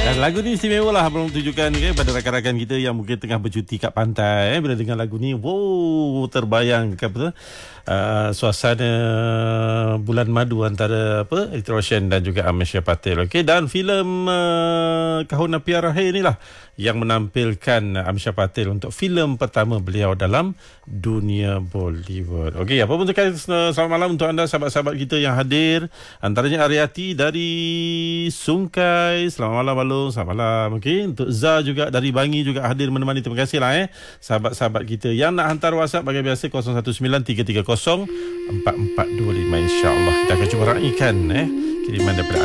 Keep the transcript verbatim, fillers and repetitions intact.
Dan lagu ni istimewa lah abang tunjukkan ke pada rakan-rakan kita yang mungkin tengah bercuti kat pantai eh. Bila dengar lagu ni, wow, terbayang ke apa uh, suasana bulan madu antara apa Hrithik Roshan dan juga Amisha Patel. Okey, dan filem uh, Kahuna Piara Hai inilah yang menampilkan Amisha Patel untuk filem pertama beliau dalam dunia Bollywood. Okey, apa pun terkait, selamat malam untuk anda sahabat-sahabat kita yang hadir. Antaranya Ariati dari Sungkai. Selamat malam Balung, selamat malam. Okey, untuk Za juga dari Bangi juga hadir menemani. Terima kasih lah eh sahabat-sahabat kita yang nak hantar WhatsApp bagi biasa kosong satu sembilan tiga tiga kosong empat empat dua lima, insya-Allah kita akan cuba raikan eh kiriman daripada